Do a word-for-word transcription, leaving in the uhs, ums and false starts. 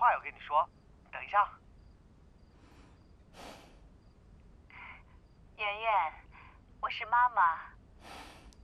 话要跟你说，等一下。 圆圆，我是妈妈。